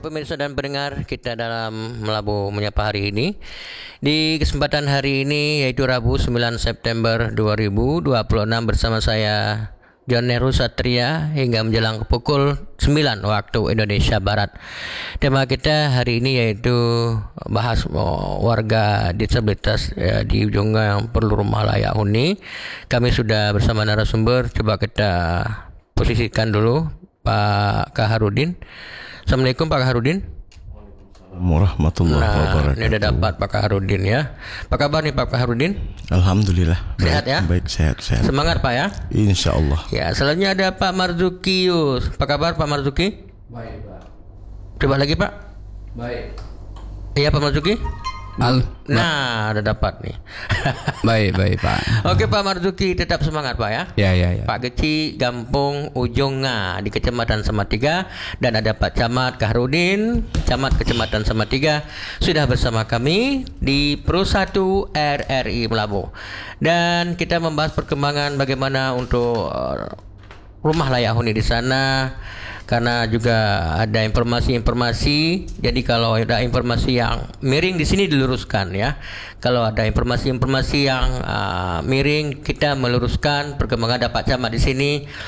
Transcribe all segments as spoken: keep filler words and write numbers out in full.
pemirsa dan pendengar, kita dalam Melabu Menyapa hari ini. Di kesempatan hari ini yaitu Rabu sembilan September dua ribu dua puluh enam bersama saya John Neru Satria hingga menjelang pukul sembilan waktu Indonesia Barat. Tema kita hari ini yaitu bahas oh, warga disabilitas ya, di ujung yang perlu rumah layak huni. Kami sudah bersama narasumber, coba kita posisikan dulu Pak Kaharudin. Assalamualaikum Pak Kaharudin. Warahmatullahi nah, wabarakatuh. Ini udah dapat Pak Kaharudin ya. Apa kabar nih Pak Kaharudin? Alhamdulillah. Sehat baik, ya? Baik, sehat, sehat. Semangat Pak ya. Insya Allah. Ya, selanjutnya ada Pak Marzuki Yus. Apa kabar Pak Marzuki? Baik, Pak. Coba lagi Pak. Baik. Iya Pak Marzuki. Al- nah, udah dapat nih. baik, baik, Pak. Oke Pak Marzuki, tetap semangat Pak ya. Ya, ya, ya. Pak Geci, Gampung Ujunga di Kecamatan Samatiga, dan ada Pak Camat Kaharudin, Camat Kecamatan Samatiga, sudah bersama kami di Pro satu R R I Melabu. Dan kita membahas perkembangan bagaimana untuk uh, rumah layak huni di sana. Karena juga ada informasi-informasi, jadi kalau ada informasi yang miring di sini diluruskan ya. Kalau ada informasi-informasi yang uh, miring, kita meluruskan. Perkembangan ada Pak Camat di sini.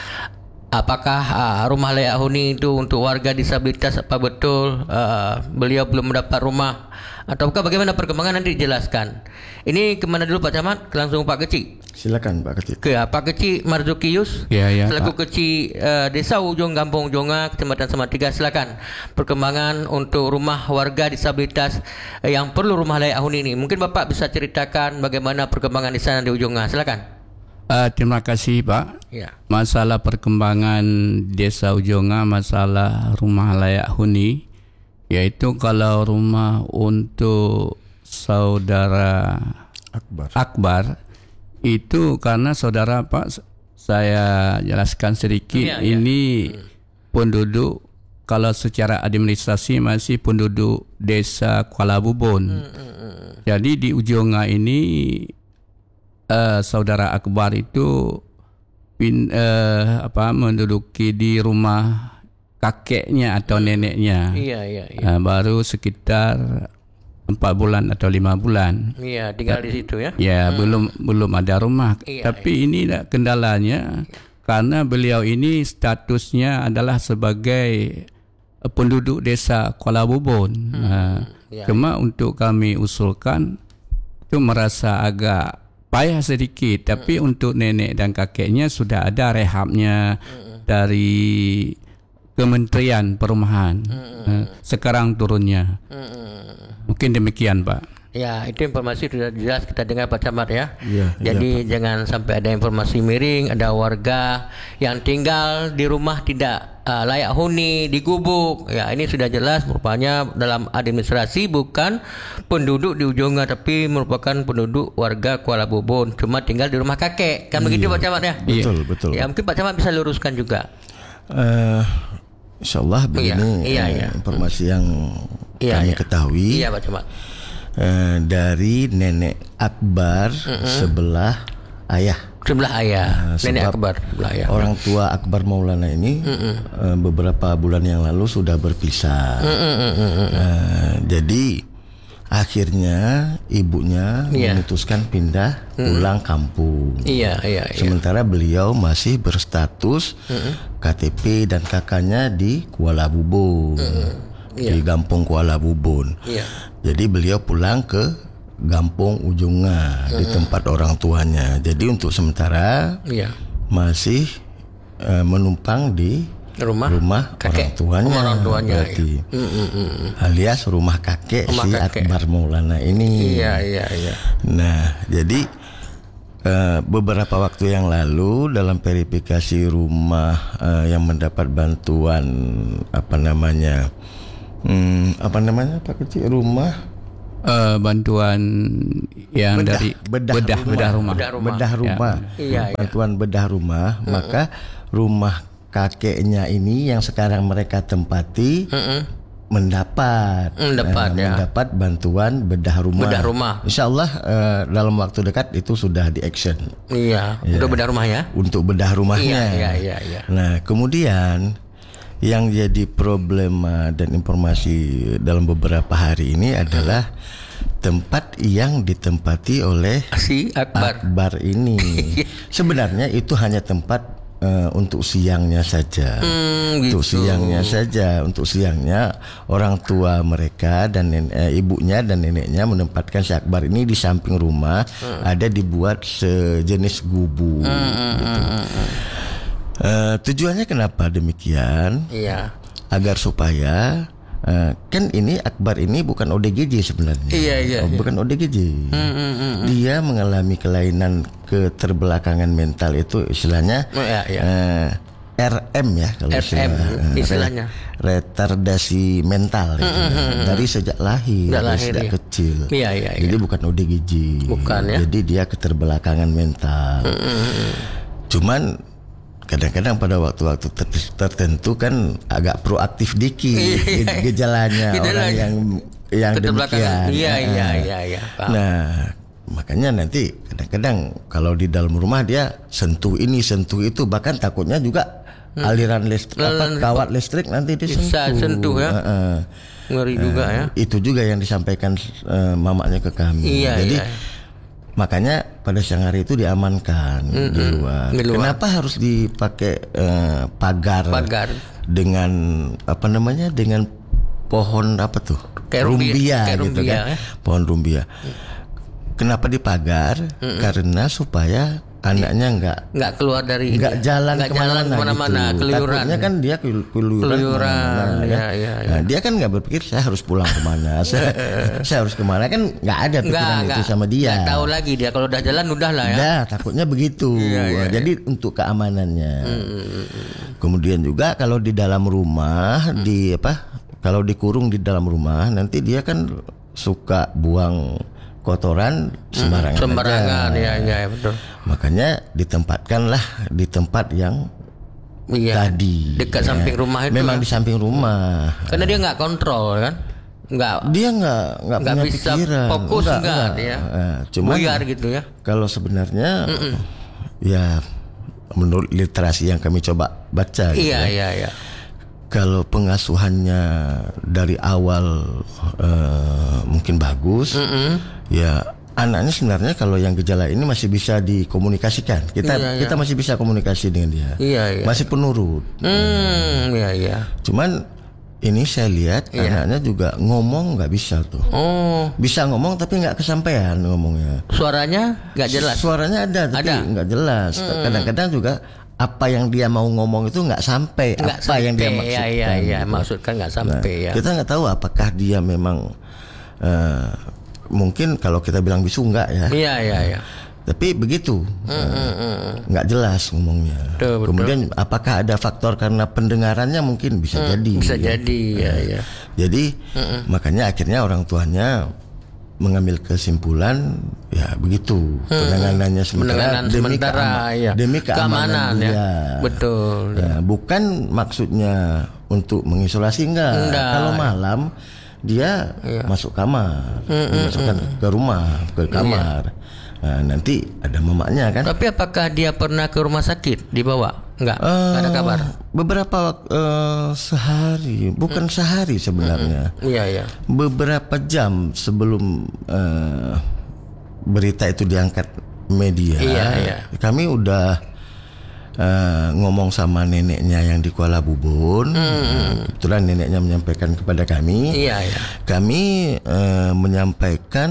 Apakah uh, rumah layak huni itu untuk warga disabilitas, apa betul uh, beliau belum mendapat rumah, ataukah bagaimana perkembangan, nanti dijelaskan. Ini kemana dulu Pak Camat? Langsung Pak Keci. Silakan Pak Keci. Oke, Pak Keci Marzuki Yus, Ya, ya, selaku Pak. Keci uh, Desa Ujung Gampung Jonga, Kecamatan Samatiga, silakan perkembangan untuk rumah warga disabilitas uh, yang perlu rumah layak huni ini. Mungkin Bapak bisa ceritakan bagaimana perkembangan di sana di Ujunga, silakan. Uh, terima kasih, Pak. Ya. Masalah perkembangan Desa Ujunga, masalah rumah layak huni, yaitu kalau rumah untuk saudara Akbar. Akbar itu karena saudara Pak, saya jelaskan sedikit. Ya, ya. Ini penduduk, kalau secara administrasi masih penduduk Desa Kuala Bubun. Hmm, hmm, hmm. Jadi di Ujunga ini uh, saudara Akbar itu pin, uh, apa menduduki di rumah kakeknya atau neneknya. Iya, iya, iya. Uh, baru sekitar empat bulan atau lima bulan. Iya, tinggal di situ ya. Ya, Hmm. belum belum ada rumah. Iya, Tapi ini lah kendalanya, karena beliau ini statusnya adalah sebagai uh, penduduk Desa Kuala Bubun. Uh, iya, cuma untuk kami usulkan itu merasa agak payah sedikit. Tapi untuk nenek dan kakeknya sudah ada rehabnya dari Kementerian Perumahan. Uh, sekarang turunnya. Mungkin demikian, Pak. Ya, itu informasi sudah jelas kita dengar Pak Camat ya. Iya, Jadi jangan sampai ada informasi miring, ada warga yang tinggal di rumah tidak uh, layak huni, digubuk. Ya, ini sudah jelas rupanya dalam administrasi bukan penduduk di Ujunga, tapi merupakan penduduk warga Kuala Bubun, cuma tinggal di rumah kakek. Kan begitu Pak Camat ya? Betul, betul. Ya, mungkin Pak Camat bisa luruskan juga. Uh, Insyaallah begini iya, uh, iya. informasi yang Iya, kami iya. ketahui Iya Pak Camat. uh, dari nenek Akbar sebelah ayah. Sebelah ayah, Nah, nenek sebab Akbar sebelah ayah. Orang tua Akbar Maulana ini uh, beberapa bulan yang lalu sudah berpisah. Uh, jadi akhirnya ibunya Iya. memutuskan pindah pulang kampung. Iya, iya, iya. Sementara beliau masih berstatus K T P dan kakaknya di Kuala Bubun, Iya. di Gampung Kuala Bubun. Iya. Jadi beliau pulang ke Gampung Ujunga di tempat orang tuanya. Jadi untuk sementara Iya. masih uh, menumpang di Rumah, rumah kakek. orang tuanya, Rumah orang tuanya, berarti. iya. Mm, mm, mm. Alias rumah kakek Rumah si kakek. Akbar Maulana ini. Iya, iya, iya. Nah, jadi uh, beberapa waktu yang lalu dalam verifikasi rumah uh, yang mendapat bantuan apa namanya, hmm, apa namanya Pak Kecil, rumah Uh, bantuan yang bedah, dari bedah, bedah, rumah. bedah rumah. Bedah rumah. bedah rumah, Iya, iya. bantuan bedah rumah, maka rumah kakeknya ini yang sekarang mereka tempati Mm-mm. mendapat Mendapat, eh, ya. mendapat bantuan bedah rumah. Bedah rumah. Insya Allah eh, dalam waktu dekat itu sudah di action Iya, untuk bedah rumah ya. untuk bedah rumahnya. Iya, iya, iya, iya. Nah kemudian yang jadi problema dan informasi dalam beberapa hari ini adalah tempat yang ditempati oleh Si Akbar. Akbar ini. Sebenarnya itu hanya tempat uh, untuk siangnya saja. Hmm, Untuk gitu. siangnya saja, untuk siangnya orang tua mereka dan nenek, eh, ibunya dan neneknya menempatkan si Akbar ini di samping rumah, hmm. ada dibuat sejenis gubuk. Hmm, gitu. hmm, hmm. Uh, tujuannya kenapa demikian? Iya. Agar supaya uh, kan ini Akbar ini bukan O D G J sebenarnya. Iya, iya, Oh, iya. bukan O D G J. Hmm, hmm, hmm. Dia mengalami kelainan keterbelakangan mental itu istilahnya Oh, iya, iya. uh, R M ya kalau R M istilah, uh, istilahnya. retardasi mental ya, dari sejak lahir, Sejak dari lahir, sejak ya. kecil. Iya, iya, iya. Jadi bukan O D G J. Bukan, ya. Jadi dia keterbelakangan mental. Cuman kadang-kadang pada waktu-waktu ter- tertentu kan agak proaktif dikit ge- gejalanya Gejalanya. orang yang yang Keterbelakangan. demikian. Iya, Ah, iya, ah. iya, iya. Paham. Nah, makanya nanti kadang-kadang kalau di dalam rumah dia sentuh ini sentuh itu, bahkan takutnya juga aliran listrik apa Aliran- kawat listrik nanti disentuh. Bisa sentuh, ya. Ah, ah. Ngeri juga ya. Itu juga yang disampaikan eh, mamanya ke kami. Iya, Jadi iya. makanya pada siang hari itu diamankan di luar. Di luar. Kenapa harus dipakai eh, pagar, Pagar. dengan apa namanya dengan pohon apa tuh? Kayak rumbia- rumbia kayak gitu rumbia, kan? ya. Pohon rumbia. Kenapa dipagar? Karena supaya anaknya enggak Nggak keluar dari enggak jalan nggak jalan kemana-mana kemana-mana, gitu. keluyuran. Takutnya kan dia keluyuran, Keluyuran, kemana-mana, ya, kan? ya, ya. Nah, dia kan nggak berpikir saya harus pulang kemana, saya, saya harus kemana, kan nggak ada Nggak, pikiran itu nggak. sama dia. Nggak tahu lagi dia kalau udah jalan udah lah ya. Nah, takutnya begitu. Iya, iya, Nah, jadi untuk keamanannya. Kemudian juga kalau di dalam rumah, di apa? Kalau dikurung di dalam rumah, nanti dia kan suka buang kotoran sembarangan. Sembarangan, aja. ya, ya, betul. Makanya ditempatkanlah di tempat yang Iya. tadi. Dekat ya. samping rumah itu. Memang ya. di samping rumah. Karena dia nggak kontrol kan. Nggak Dia nggak nggak nggak punya bisa pikiran. fokus Nggak, nggak nggak. dia. Nah, cuman buyar gitu ya. kalau sebenarnya ya menurut literasi yang kami coba baca gitu Iya, ya, iya, iya. kalau pengasuhannya dari awal eh, mungkin bagus, ya anaknya sebenarnya kalau yang gejala ini masih bisa dikomunikasikan. Kita Iya, kita masih bisa komunikasi dengan dia. Iya, iya. Masih penurut. Hmm, iya, iya. Cuman ini saya lihat anaknya juga ngomong nggak bisa tuh. Oh, Bisa ngomong tapi nggak kesampaian ngomongnya. suaranya nggak jelas. Suaranya ada tapi Ada. nggak jelas. Kadang-kadang juga apa yang dia mau ngomong itu nggak sampai Nggak apa yang dia sampai. maksudkan. Iya, iya, iya. gitu. Maksudkan nggak sampai ya. Kita nggak tahu apakah dia memang eh, mungkin kalau kita bilang bisu nggak ya. Iya, iya, iya. Tapi begitu, eh, nggak jelas ngomongnya. Betul, betul. Kemudian apakah ada faktor karena pendengarannya mungkin bisa jadi. Bisa ya. jadi, ya, ya. Jadi makanya akhirnya orang tuanya mengambil kesimpulan ya begitu penanganannya sementara Penanganan demi sementara, keama- ya. demi keamanan, Keamanan, ya. dia. Betul. Ya, bukan maksudnya untuk mengisolasi enggak. Enggak. Kalau malam dia masuk kamar, dimasukkan ke rumah, ke kamar. Nah, nanti ada mamanya kan. Tapi apakah dia pernah ke rumah sakit dibawa? Enggak, nggak ada Eh, kabar. Beberapa eh, sehari, bukan sehari sebenarnya. Iya, iya. Beberapa jam sebelum eh, berita itu diangkat media, Iya, iya. kami udah eh, ngomong sama neneknya yang di Kuala Bubun. Kebetulan neneknya menyampaikan kepada kami. Iya, iya. Kami eh, menyampaikan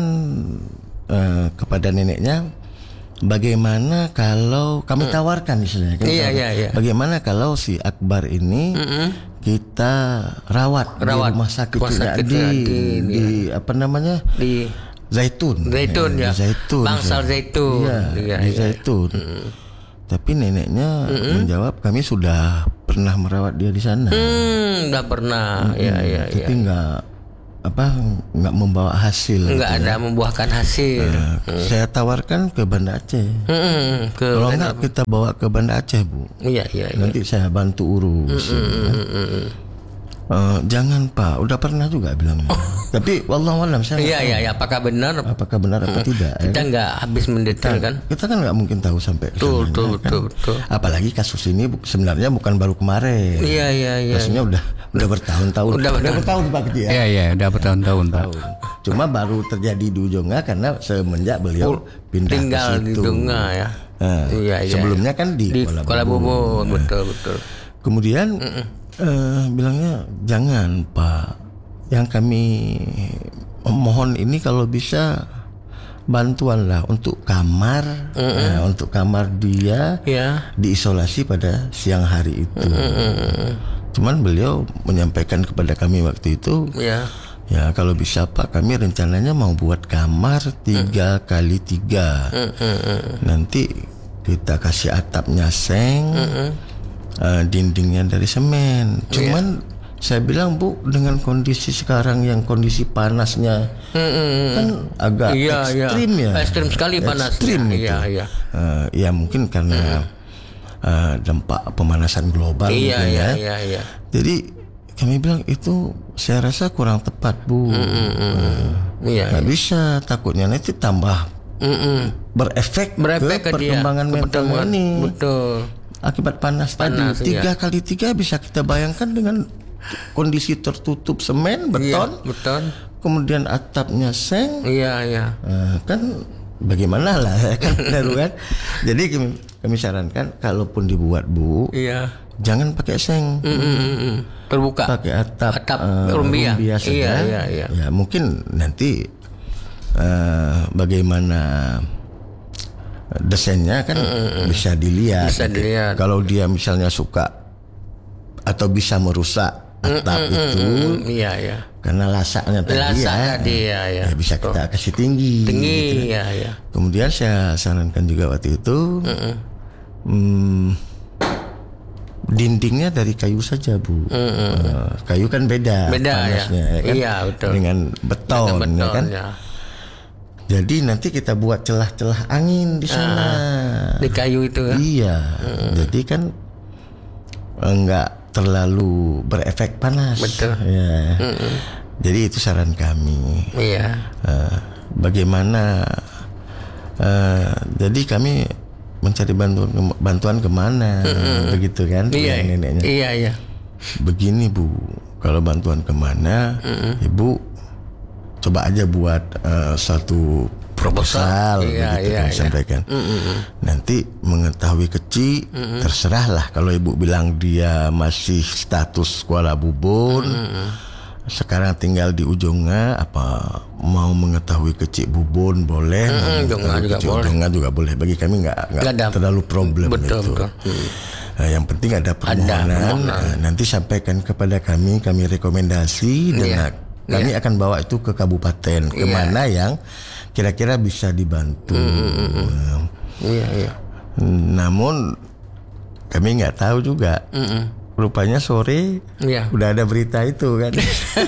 eh, kepada neneknya bagaimana kalau kami tawarkan istilahnya. Kami Iya, tawarkan, iya, iya. Bagaimana kalau si Akbar ini kita rawat, Rawat. di rumah sakit, Rumah juga, sakit di, ya, di, di- apa namanya Di Zaitun. Zaitun, Eh, ya. di Zaitun. Bangsal Zaitun. Iya, Iya, di iya. Zaitun. Tapi neneknya menjawab kami sudah pernah merawat dia di sana. Hmm, udah pernah. Iya, iya, iya. Tapi nggak apa nggak membawa hasil. Enggak ada membuahkan hasil. Nah, saya tawarkan ke Banda Aceh. Hmm, ke Kalau enggak kita bawa ke Banda Aceh, Bu. Iya, iya, iya. Nanti saya bantu urus. Uh, jangan Pak, udah pernah juga bilangnya. Oh. Tapi wallahu alam saya. Iya iya ya, apakah benar? Apakah benar atau hmm. tidak? Kita ya, nggak habis mendetail kan? Kita kan nggak mungkin tahu sampai. Betul betul, kan? betul betul. Apalagi kasus ini sebenarnya bukan baru kemarin. Iya iya iya. Kasusnya udah udah bertahun-tahun. Udah, udah bertahun Pak Keti ya. Iya iya, udah bertahun-tahun Pak. Cuma baru terjadi di Ujungga karena semenjak beliau pindah tinggal ke situ. di Ujungga ya. Nah, iya, iya, sebelumnya kan di, di Kuala Bubu. Nah, betul betul. Kemudian uh, bilangnya jangan Pak. Yang kami mohon ini kalau bisa bantuan lah untuk kamar, nah, untuk kamar dia yeah. diisolasi pada siang hari itu. Mm-mm. Cuman beliau menyampaikan kepada kami waktu itu, yeah. ya kalau bisa Pak, kami rencananya mau buat kamar tiga mm. kali tiga. Mm-mm. Nanti kita kasih atapnya seng, uh, dindingnya dari semen. Cuman yeah. saya bilang Bu, dengan kondisi sekarang yang kondisi panasnya mm-hmm. kan agak iya, ekstrim iya. ya, ekstrim sekali panasnya. Ekstrim itu. Iya, iya. Uh, ya mungkin karena mm. uh, dampak pemanasan global. Iya, mungkin, iya, ya. iya, iya. Jadi kami bilang itu saya rasa kurang tepat Bu. Mm-hmm. Uh, iya, nggak iya. bisa, takutnya nanti tambah mm-hmm. berefek, berefek ke, ke perkembangan mental ini. Betul. Akibat panas, panas tadi tiga iya. kali tiga bisa kita bayangkan dengan kondisi tertutup semen beton, iya, beton. Kemudian atapnya seng, iya iya, uh, kan bagaimana lah kan, kan? Jadi kami, kami sarankan kalaupun dibuat Bu, iya. jangan pakai seng, mm-mm. terbuka, pakai atap, atap uh, rumbia, rumbia saja. Iya, iya, iya. Ya mungkin nanti uh, bagaimana desainnya kan mm-mm. bisa dilihat. Bisa dilihat. Kalau dia misalnya suka atau bisa merusak atap mm, itu, mm, iya, iya. karena lasaknya tadi Lasak ya, tadi, ya, ya. ya bisa kita kasih tinggi. Tinggi, gitu. ya, ya. Kemudian saya sarankan juga waktu itu, hmm, dindingnya dari kayu saja Bu. Uh, kayu kan beda, beda panasnya, ya. Ya kan? Iya betul. Dengan beton, dengan beton ya kan. Ya. Jadi nanti kita buat celah-celah angin di sana. Uh, di kayu itu kan. Iya. Mm. Jadi kan enggak terlalu berefek panas. Betul. Ya. Mm-mm. Jadi itu saran kami. Iya. Uh, bagaimana? Uh, jadi kami mencari bantuan bantuan kemana? Mm-mm. Begitu kan? Iya. Neneknya. Iya iya. Begini Bu, kalau bantuan kemana? Mm-mm. Ibu coba aja buat uh, satu proposal, iya, begitu iya, kan iya. sampaikan. Mm-mm. Nanti mengetahui kecil, mm-mm. terserah lah kalau ibu bilang dia masih status Kuala Bubun, mm-mm. sekarang tinggal di Ujungga, apa mau mengetahui kecil Bubun boleh, mm-mm, Ujungga juga boleh. Ujungga juga boleh. Bagi kami nggak nggak terlalu problem. Betul, itu. Betul. Nah, yang penting ada permohonan. Ada permohonan. Nah, nanti sampaikan kepada kami, kami rekomendasi dan yeah. kami yeah. akan bawa itu ke kabupaten kemana yeah. yang kira-kira bisa dibantu. Mm-hmm. Iya, iya. Namun kami nggak tahu juga. Mm-hmm. Rupanya sore yeah. udah ada berita itu kan.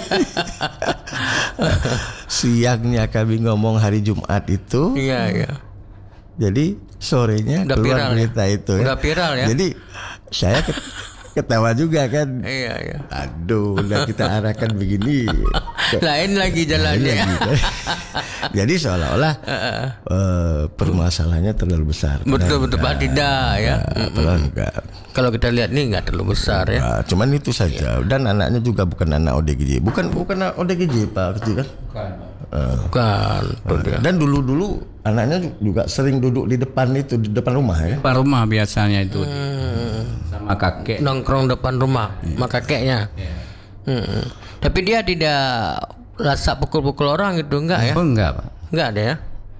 Siangnya kami ngomong hari Jumat itu. Iya, iya. Jadi sorenya udah keluar viral, berita ya? itu. Udah viral ya. Jadi saya ketawa juga kan. Iya, iya. Aduh, udah kita arahkan begini. Lain lagi jalannya. Lain lagi. Jadi seolah-olah uh, permasalahannya terlalu besar. Betul betul Pak, tidak ya. Padahal enggak. Kalau kita lihat nih enggak terlalu besar ya. Nah, cuman itu saja. Dan anaknya juga bukan anak O D G J. Bukan bukan anak O D G J Pak kecil kan? Bukan. Uh, bukan. Uh, dan dulu-dulu anaknya juga sering duduk di depan itu, di depan rumah ya. Depan rumah biasanya itu. Hmm. Sama kakek. Nongkrong depan rumah hmm. sama kakeknya. Yeah. Hmm. Tapi dia tidak rasa pukul-pukul orang gitu enggak ya? Oh, enggak Pak. Enggak ada ya.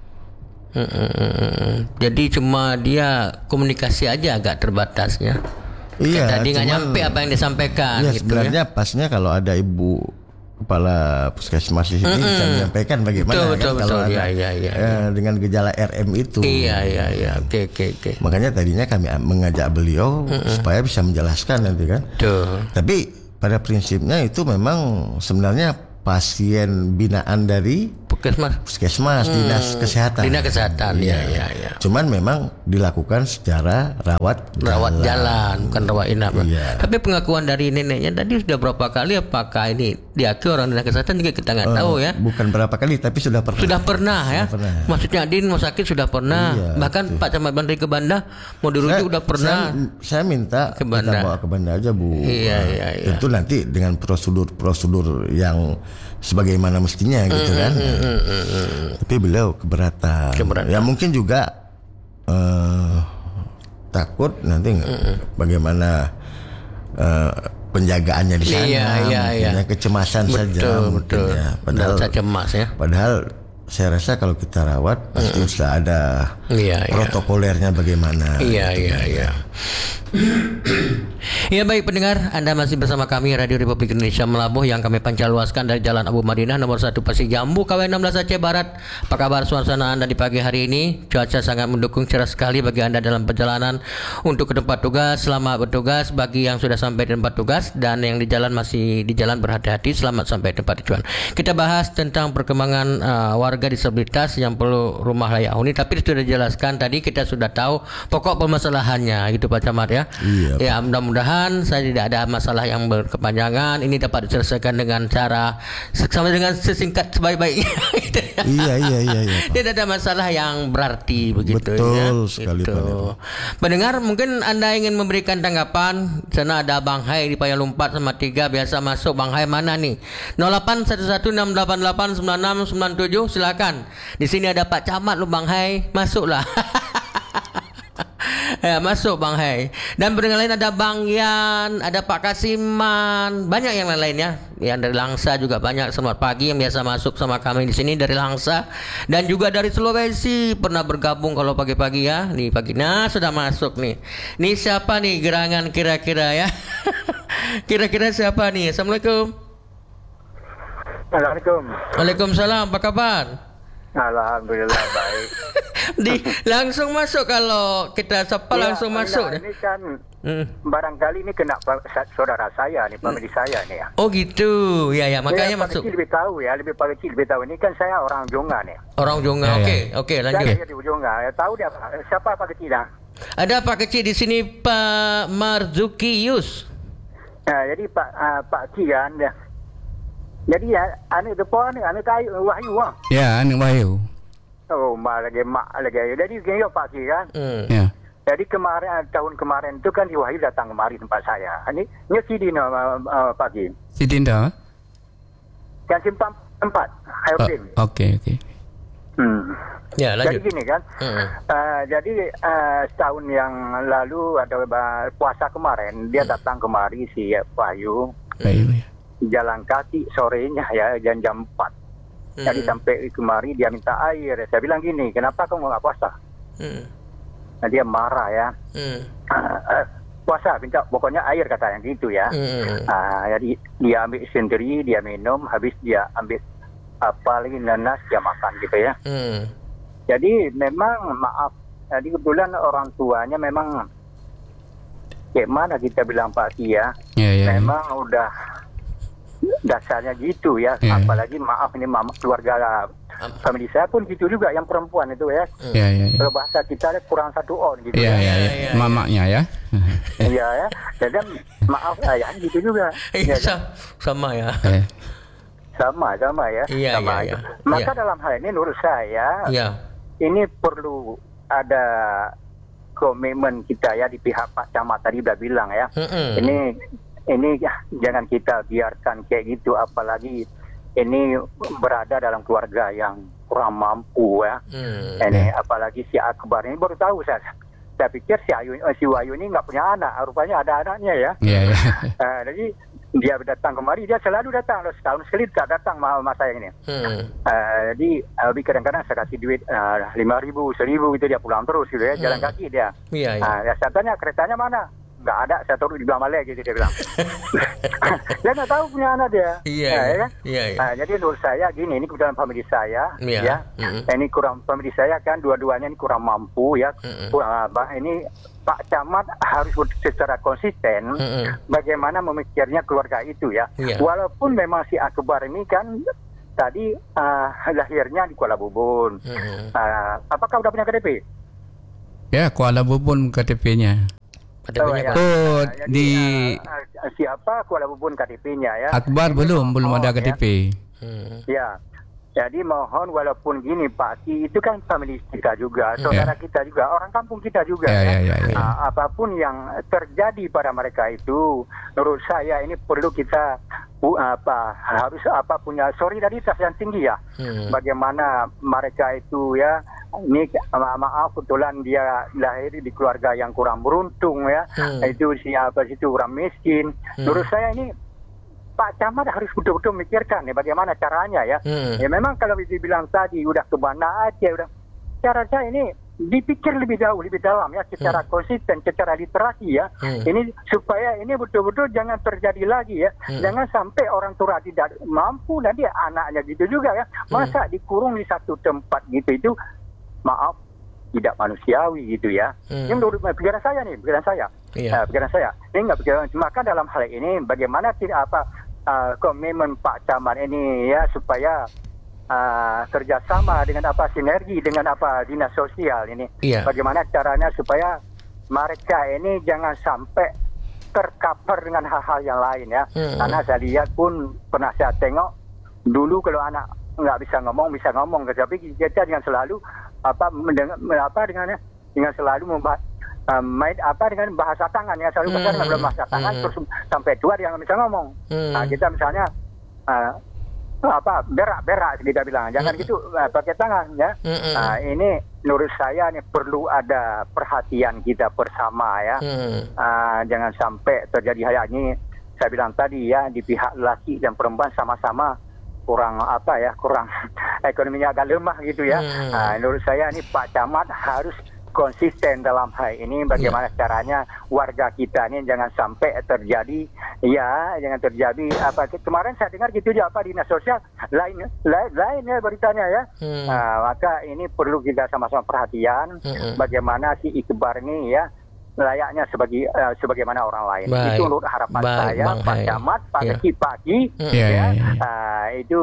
Hmm. Jadi cuma dia komunikasi aja agak terbatasnya. Iya. Tadi nggak nyampe apa yang disampaikan. Iya, gitu sebenarnya ya? pasnya kalau ada ibu kepala puskesmas di sini bisa menyampaikan bagaimana betul, kan betul, kalau betul. ada Ya, ya, ya, eh, ya. dengan gejala R M itu. Iya iya iya. Oke oke oke. Makanya tadinya kami mengajak beliau Mm-mm. supaya bisa menjelaskan nanti kan. Tuh. Tapi pada prinsipnya itu memang sebenarnya pasien binaan dari puskesmas. Puskesmas, hmm. dinas kesehatan. Dinas kesehatan, ya, ya, ya. Cuman memang dilakukan secara rawat rawat jalan, jalan bukan rawat inap. Iya. Tapi pengakuan dari neneknya tadi sudah berapa kali, apakah ini diakui orang dinas kesehatan juga kita nggak uh, tahu ya. Bukan berapa kali, tapi sudah pernah. Sudah pernah ya. Sudah pernah. Maksudnya di rumah sakit sudah pernah. Iya, Bahkan betul. Pak Camat Bandar ke Banda mau dirujuk sudah pernah. Saya, saya minta ke Banda. Kita bawa ke Banda aja Bu. Iya, iya, iya. Tentu nanti dengan prosedur-prosedur yang sebagaimana mestinya gitu kan. Mm, mm, mm, mm, mm. Tapi beliau keberatan. keberatan. Ya mungkin juga uh, takut nanti mm, mm. bagaimana uh, penjagaannya di sana. Iya, iya, iya. Kecemasan betul, saja betul. ya. Padahal saya cemas ya. Padahal saya rasa kalau kita rawat pasti mm. sudah ada iya, protokolernya iya. bagaimana. Iya, gitu. iya, iya. Ya baik pendengar, Anda masih bersama kami Radio Republik Indonesia Melabuh yang kami pancarluaskan dari Jalan Abu Madinah nomor satu Pasir Jambu K W enam belas Aceh Barat. Apa kabar suasana Anda di pagi hari ini? Cuaca sangat mendukung, cerah sekali bagi Anda dalam perjalanan untuk ke tempat tugas. Selamat bertugas bagi yang sudah sampai di tempat tugas, dan yang di jalan masih di jalan berhati-hati, selamat sampai tempat tujuan. Kita bahas tentang perkembangan uh, warga disabilitas yang perlu rumah layak huni, tapi sudah dijelaskan tadi, kita sudah tahu pokok permasalahannya gitu Pak Camat ya. Iya, ya mudah-mudahan saya tidak ada masalah yang berkepanjangan, ini dapat diselesaikan dengan cara sama dengan sesingkat sebaik-baiknya. Iya iya iya iya. Tidak ada masalah yang berarti begitu. Betul ya. sekali gitu. Pak. Pendengar, mungkin Anda ingin memberikan tanggapan. Sana ada Bang Hai di Payalumpat sama tiga biasa masuk. Bang Hai mana nih? nol delapan satu satu enam delapan delapan sembilan enam sembilan tujuh, silakan. Di sini ada Pak Camat lu Bang Hai, masuklah. Ya, masuk Bang Hai. Dan pendengar lain ada Bang Yan, ada Pak Kasiman, banyak yang lain-lainnya. Yang dari Langsa juga banyak. Selamat pagi yang biasa masuk sama kami di sini dari Langsa, dan juga dari Sulawesi pernah bergabung kalau pagi-pagi ya. Nih pagi, nah sudah masuk nih. Nih siapa nih gerangan kira-kira ya? Kira-kira siapa nih? Assalamualaikum. Assalamualaikum. Waalaikumsalam. Apa kabar? Alhamdulillah baik. Di langsung masuk, kalau kita sapa ya, langsung masuk. Nah, ini kan hmm. barangkali ini kena saudara saya nih, famili hmm. saya nih ya. Oh gitu, ya ya makanya ya, masuk. Lebih tahu ya, lebih Pak Kecil lebih tahu. Ini kan saya orang Jonga nih. Orang Jonga, oke ya, ya. oke okay, lanjut. Saya di Jonga, ya, tahu dia siapa Pak Kecil dah? Ada Pak Kecil di sini, Pak Marzuki Yus. Nah, jadi Pak uh, Pak Kecil kan ya. Jadi ya, anu depan ni, anu kayu Wahyu ah. Ya, anu Wahyu. Oh, mak lagi mak lagi. Jadi gini Pak Ki kan. Hmm. Ya. Jadi kemarin tahun kemarin itu kan di Wahyu datang kemari tempat saya. Ini ini Sidin uh, uh, Pak Ki. Sidin dah. Yang simpang tempat. Hayudin. Oh, Okey okey. Hmm. Ya, lanjut. Jadi gini kan. Hmm. Uh, jadi uh, setahun yang lalu ada uh, puasa kemarin dia hmm. datang kemari si Wahyu. Wahyu ya. Jalan kaki sorenya ya jam jam empat. Hmm. Jadi sampai kemari dia minta air. Saya bilang gini, kenapa kamu nggak puasa? Hmm. Nah, dia marah ya. Hmm. Uh, uh, puasa, minta pokoknya air katanya gitu ya. Hmm. Uh, jadi dia ambil sendiri, dia minum, habis dia ambil apa lagi nanas, dia makan gitu ya. Hmm. Jadi memang maaf, jadi kebetulan orang tuanya memang kayak mana kita bilang Pak Tia, ya, ya, memang ya. udah dasarnya gitu ya, yeah. Apalagi maaf ini mama, keluarga famili saya pun gitu juga, yang perempuan itu ya. Yeah, yeah, yeah. Kalau bahasa kita kurang satu on gitu. Iya iya iya. Mamaknya ya. Iya ya. Jadi maaf ayah gitu juga. Iya ya, sama ya. Eh. Sama sama ya. Iya, sama iya, iya. Maka iya. dalam hal ini menurut saya, iya. ini perlu ada komitmen kita ya di pihak Pak Camat tadi udah bilang ya. Mm-mm. Ini Ini ya, jangan kita biarkan kayak gitu, apalagi ini berada dalam keluarga yang kurang mampu ya. Hmm, ini ya. Apalagi si Akbar ini baru tahu saya. Saya pikir si Ayu, si Wahyu ini nggak punya anak, rupanya ada anaknya ya. Yeah, yeah. Uh, jadi dia datang kemari, dia selalu datang, loh, setahun sekali tak datang sama saya ini. Hmm. Uh, jadi uh, kadang-kadang saya kasih duit lima uh, ribu, seribu gitu, dia pulang terus gitu ya, hmm. jalan kaki dia. Yeah, yeah. Uh, ya, saya tanya keretanya mana? Nggak ada, saya taruh di Bang Malek gitu dia bilang. Dia nggak tahu punya anak dia. Iya. Nah, iya, ya. iya, iya. Nah, jadi menurut saya gini, ini kebetulan famili saya, iya. ya. Mm-hmm. Ini kurang famili saya kan dua-duanya ini kurang mampu ya. Mm-hmm. Uh, ini Pak Camat harus secara konsisten mm-hmm. bagaimana memikirnya keluarga itu ya. Yeah. Walaupun memang si Akbar ini kan tadi uh, lahirnya di Kuala Bubun. Hmm. Uh, apakah udah punya K T P? Ya, Kuala Bubun K T P-nya. K T P-nya oh, ya. oh Jadi, di uh, siapa Kuala Bubun K T P-nya ya? Akbar ini belum, belum ada K T P. Ya. Hmm. ya. Jadi mohon walaupun gini Pak, itu kan family kita juga, saudara yeah. kita juga, orang kampung kita juga. Yeah, ya. yeah, yeah, yeah. Uh, apapun yang terjadi pada mereka itu, menurut saya ini perlu kita uh, apa harus apa punya solidaritas yang tinggi ya. Hmm. Bagaimana mereka itu ya, ini ma maaf kebetulan dia lahir di keluarga yang kurang beruntung ya, hmm. itu siapa situ orang miskin. Hmm. Menurut saya ini Pak Camat harus betul-betul memikirkan ya bagaimana caranya ya. Hmm. Ya memang kalau dibilang tadi udah kebana aja udah. Cara saya ini dipikir lebih jauh, lebih dalam ya, secara hmm. konsisten, secara literasi ya. Hmm. Ini supaya ini betul-betul jangan terjadi lagi ya. Hmm. Jangan sampai orang tua tidak mampu dan dia anaknya gitu juga ya. Masa hmm. dikurung di satu tempat gitu itu maaf tidak manusiawi gitu ya. Hmm. Ini menurut pikiran saya nih, pikiran saya. Yeah. Uh, pikiran saya. Ini enggak pikiran, maka dalam hal ini bagaimana tidak apa Uh, komitmen Pak Camat ini ya supaya uh, kerjasama dengan apa sinergi dengan apa dinas sosial ini yeah. bagaimana caranya supaya mereka ini jangan sampai tercover dengan hal-hal yang lain ya. Hmm. Karena saya lihat pun pernah saya tengok dulu kalau anak nggak bisa ngomong bisa ngomong, tapi kita dengan selalu apa mendengar apa dengan dengan selalu membahas Uh, main apa dengan bahasa tangan ya, selalu besar hmm. dengan bahasa tangan hmm. terus sampai tua dia nggak bisa ngomong. Hmm. Nah, kita misalnya uh, apa berak-berak kita bilang jangan hmm. gitu uh, pakai tangan ya. Hmm. Nah, ini menurut saya nih perlu ada perhatian kita bersama ya. Hmm. Uh, jangan sampai terjadi hal ini. Saya bilang tadi ya, di pihak laki dan perempuan sama-sama kurang apa ya, kurang ekonominya agak lemah gitu ya. Hmm. Uh, menurut saya ini Pak Camat harus konsisten dalam hal ini bagaimana yeah. caranya warga kita ini jangan sampai terjadi ya jangan terjadi apa kemarin saya dengar gitu aja apa dinas sosial lain lain lainnya beritanya ya. Hmm. Nah, maka ini perlu kita sama-sama perhatian hmm. bagaimana si Iqbar ini ya layaknya sebagai uh, sebagaimana orang lain. Baik. Itu menurut harapan Baik, saya Bang Pak Camat pagi yeah. pagi hmm. ya yeah, yeah. Uh, itu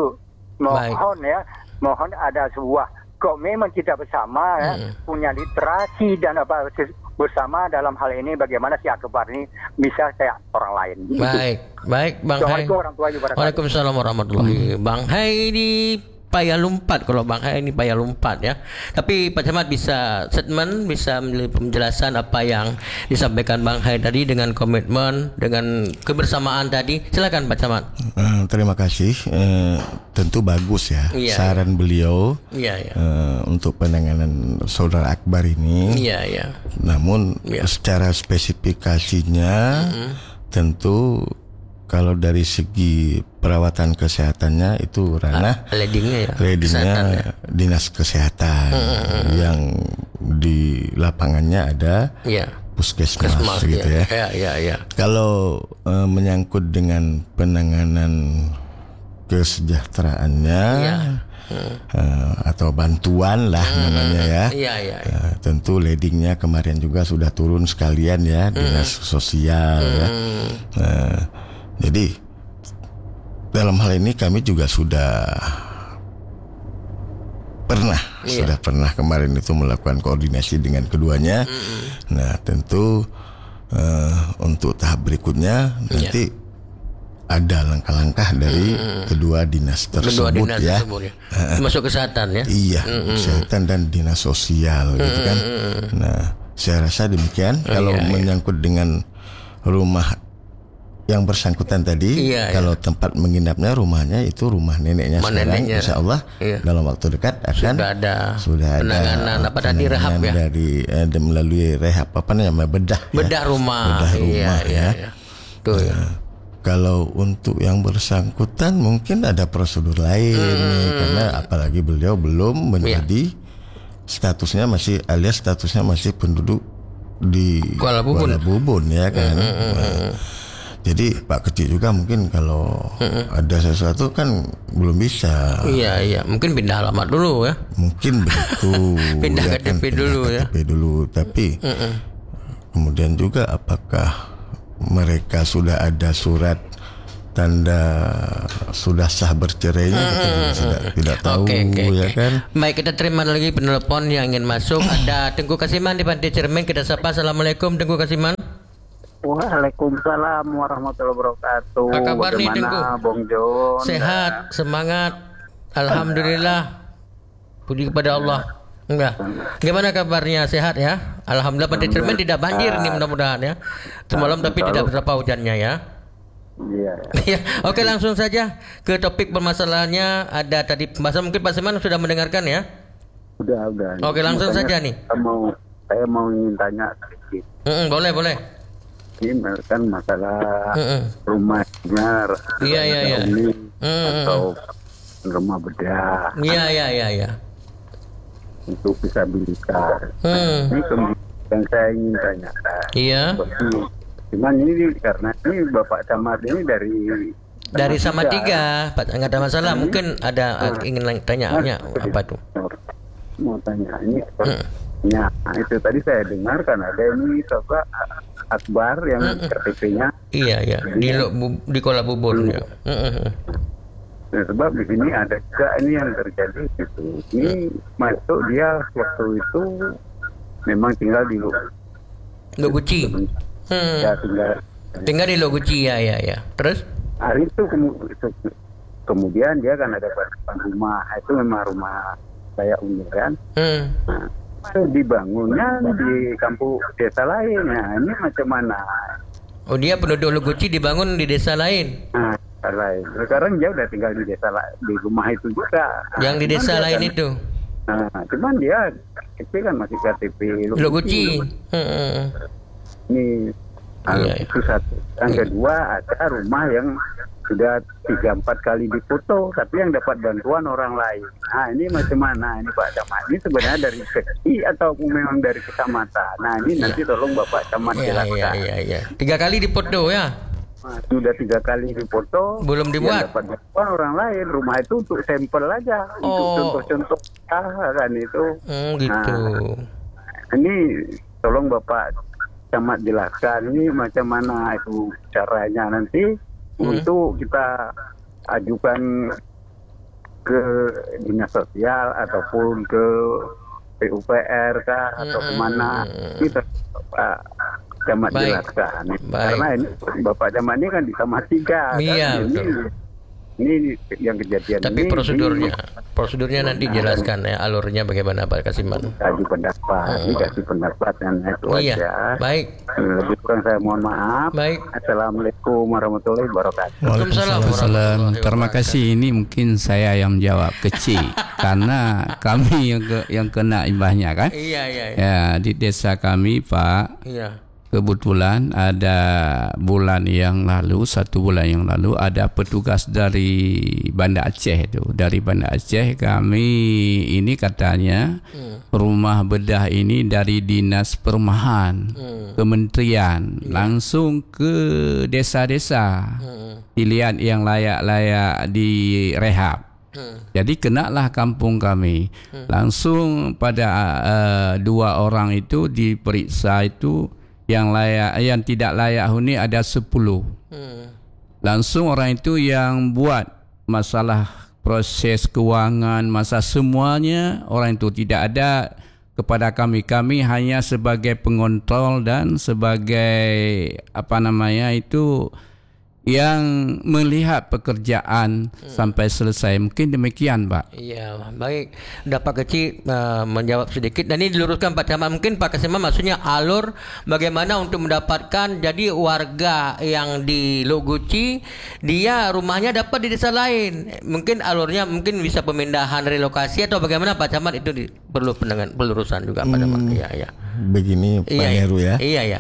mohon Baik. ya mohon ada sebuah komitmen kita bersama ya, hmm. punya literasi dan apa bersama dalam hal ini bagaimana si Akbar ini bisa kayak orang lain. Baik, gitu. Baik Bang Hai. Waalaikumsalam warahmatullahi. Hmm. Bang Hai di Payalumpat, kalau Bang Hai ini Payalumpat ya. Tapi Pak Camat bisa statement, bisa penjelasan apa yang disampaikan Bang Hai tadi dengan komitmen, dengan kebersamaan tadi. Silakan Pak Camat. Uh, terima kasih. Uh, tentu bagus ya iya, saran iya. beliau iya, iya. Uh, untuk penanganan saudara Akbar ini. Iya, iya. Namun iya. secara spesifikasinya mm-hmm. tentu kalau dari segi perawatan kesehatannya itu ranah leadingnya ya, leadingnya ya. Dinas Kesehatan hmm. yang di lapangannya ada ya. Puskesmas Kesmas, gitu ya. Ya, ya, ya. Kalau uh, menyangkut dengan penanganan kesejahteraannya ya. Hmm. Uh, atau bantuan lah hmm. namanya ya. Iya, iya, iya. Uh, tentu leadingnya kemarin juga sudah turun sekalian ya hmm. dinas sosial hmm. ya. Uh, Jadi dalam hal ini kami juga sudah pernah iya. sudah pernah kemarin itu melakukan koordinasi dengan keduanya. Mm-hmm. Nah tentu uh, untuk tahap berikutnya nanti yeah. ada langkah-langkah dari mm-hmm. kedua dinas tersebut kedua dinas ya. Tersebut, ya. Termasuk kesehatan ya. Iya mm-hmm. kesehatan dan dinas sosial mm-hmm. gitu kan. Nah saya rasa demikian. Oh, kalau iya, menyangkut iya. dengan rumah yang bersangkutan tadi, iya, kalau iya. tempat menginapnya rumahnya itu rumah neneknya Rumah sekarang, neneknya. insya Allah iya. dalam waktu dekat akan sudah ada sudah penanganan ada apa tadi rehab ya dari eh, melalui rehab apa namanya bedah bedah ya. rumah bedah rumah iya, ya. Iya, iya. Tuh, ya. Nah, kalau untuk yang bersangkutan mungkin ada prosedur lain hmm. nih, karena apalagi beliau belum menjadi iya. statusnya masih alias statusnya masih penduduk di Kuala Bubun, Kuala Bubun ya kan. Hmm, hmm, hmm. Nah, jadi Pak Kecil juga mungkin kalau mm-hmm. ada sesuatu kan belum bisa. Iya iya, mungkin pindah alamat dulu ya. Mungkin begitu. pindah ya K T P kan, dulu pindah ya. K T P dulu, tapi mm-hmm. kemudian juga apakah mereka sudah ada surat tanda sudah sah bercerainya Hmm, kita juga tidak, tidak tahu Oke, oke, ya oke. kan. Baik, kita terima lagi penelpon yang ingin masuk. Ada Tengku Kasiman di Pantai Cermin. Kita sapa. Assalamualaikum Tengku Kasiman. Waalaikumsalam warahmatullahi wabarakatuh. Apa kabar nih, Tengku? Bagaimana Bong Jon? Sehat, semangat. Alhamdulillah. Puji kepada Allah. Enggak. Gimana kabarnya? Sehat ya? Alhamdulillah. Pantai Cermin tidak banjir nih mudah-mudahan ya. Semalam tapi tidak berapa hujannya ya. Iya. Ya, oke, langsung saja ke topik permasalahannya. Ada tadi pembahasan, mungkin Pak Seman sudah mendengarkan ya. Udah, udah. Oke, langsung Makanya saja nih. Saya mau, saya mau ingin tanya sedikit. Mm-mm, boleh, boleh. Ini kan masalah Mm-mm. rumahnya Iya, iya, iya. uni Mm-mm. atau rumah bedah Iya, iya, iya, iya. untuk disabilitas. Hmm. Ini kemudian yang saya ingin tanyakan. Iya. Cuman ini karena ini Bapak Camat ini dari Dari sama tiga, Pak, nggak ada masalah. Mungkin ada uh, ingin lang- tanya-tanya apa tuh? Mau tanya ini Hmm. ya, itu tadi saya dengar kan ada ini Bapak Akbar yang K T P-nya. Iya, iya. Di lo, bu, di Kuala Bubur ya. Mm-mm. Nah, sebab di sini ada juga ini yang terjadi gitu. Ini masuk dia waktu itu memang tinggal di Lu. Loguci. Hmm. Ya tinggal. Tinggal di Loguci ya, ya, ya. Terus? Hari itu kemu- kemudian dia kan ada depan rumah. Itu memang rumah saya uni kan. Hmm. Nah, itu dibangunnya di kampung desa lain. Nah, ini macam mana? Oh, dia penduduk Loguci dibangun di desa lain. Nah, desa lain. Sekarang dia udah tinggal di desa la- di rumah itu juga. Nah, Yang di cuman desa dia lain kan- itu. Nah, cuman dia K T P kan masih K T P Loguci. Hmm. Ini ah, Iya, iya. itu satu. Yang kedua ada rumah yang sudah tiga empat kali difoto, tapi yang dapat bantuan orang lain. Nah ini macam mana ini Pak Camat? Ini sebenarnya dari P S I atau memang dari kecamatan? Nah ini nanti tolong Bapak Camat Iya, iya, jelaskan. iya, iya. Tiga kali dipoto ya. Nah, sudah tiga kali difoto, Belum dibuat? yang dapat bantuan orang lain. Rumah itu untuk sampel aja, untuk Oh. contoh-contoh ah, kan itu. Hmm, gitu. Ini tolong Bapak Camat jelaskan ini macam mana itu caranya nanti Hmm. untuk kita ajukan ke dinas sosial ataupun ke P U P R kah atau Hmm. kemana kita Pak Camat Baik. jelaskan. Baik. Karena ini Bapak Camat ini kan di Kamar tiga Iya, kan? betul. Ini, ini yang kejadian Tapi ini prosedurnya, ini prosedurnya nanti jelaskan ya, alurnya bagaimana Pak Kasiman. kasih pendapat, ini kasih pendapat dan itu Iya, aja. baik, Lebih kurang saya mohon maaf. baik. Assalamualaikum warahmatullahi wabarakatuh. Waalaikumsalam Salam. warahmatullahi Terima wabarakatuh. kasih. Ini mungkin saya yang jawab kecil karena kami yang ke, yang kena imbasnya kan. Iya, iya, iya. Ya, di desa kami Pak, Iya. kebetulan ada bulan yang lalu, satu bulan yang lalu ada petugas dari Banda Aceh itu. Dari Banda Aceh kami ini katanya Hmm. rumah bedah ini dari Dinas Perumahan, Hmm. Kementerian, langsung ke desa-desa. Hmm. Pilihan yang layak-layak direhab. Hmm. Jadi kenalah kampung kami. Langsung pada uh, dua orang itu diperiksa itu yang layak, yang tidak layak huni ada sepuluh. Hmm. Langsung orang itu yang buat masalah proses kewangan, masa semuanya orang itu tidak ada kepada kami. Kami hanya sebagai pengontrol dan sebagai apa namanya itu yang melihat pekerjaan hmm. sampai selesai. Mungkin demikian, Pak. Iya, baik. Dapat kecil uh, menjawab sedikit. Dan ini diluruskan Pak Camat. Mungkin Pak Kasiman maksudnya alur bagaimana untuk mendapatkan. Jadi warga yang di Loguci dia rumahnya dapat di desa lain. Mungkin alurnya mungkin bisa pemindahan relokasi atau bagaimana Pak Camat itu di, perlu pendengar pelurusan juga Pak Camat. Iya, iya. Begini Pak Iya, Heru ya. Iya, iya.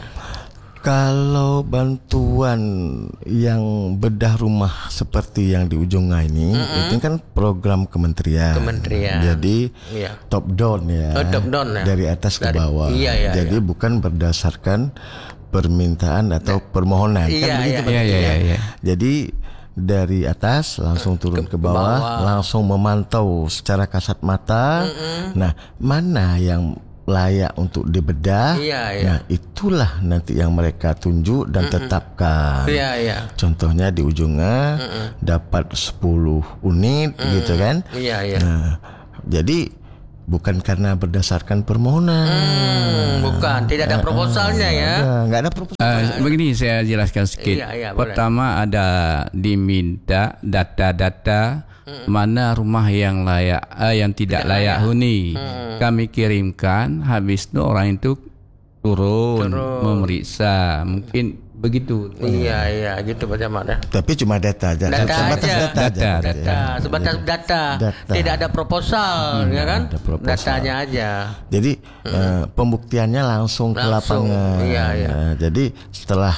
Kalau bantuan yang bedah rumah seperti yang di Ujungga ini, mm-hmm. itu kan program kementerian. Kementerian. Jadi iya. top down ya. Oh, top down ya. Dari atas ke Dari, bawah. Iya, iya, Jadi iya. bukan berdasarkan permintaan atau permohonan. Iya, kan begitu iya, Pak? Iya, iya, iya. Jadi dari atas langsung turun ke, ke bawah, bawah, langsung memantau secara kasat mata. Mm-mm. Nah, mana yang layak untuk dibedah. Iya, iya. Nah, itulah nanti yang mereka tunjuk dan Mm-mm. tetapkan. Iya, iya. Contohnya di ujungnya Mm-mm. dapat sepuluh unit Mm-mm. gitu kan. Iya, iya. Nah, jadi bukan karena berdasarkan permohonan. Hmm, bukan, tidak ada proposalnya ya. Enggak ada proposal. Uh, begini saya jelaskan sedikit. Iya, iya, Pertama boleh. Ada diminta data-data hmm. mana rumah yang layak, uh, yang tidak, tidak layak, layak huni. Hmm. Kami kirimkan, habis itu orang itu turun, turun. memeriksa, mungkin begitu. Iya, iya, gitu Pak Camat ya. Tapi cuma data aja. Data sebatas aja. data, data, aja. data. Sebatas data. data. Tidak ada proposal, hmm, ya kan? Ada proposal. Datanya aja. Jadi hmm. uh, pembuktiannya langsung, langsung ke lapangan. Iya, iya. Uh, jadi setelah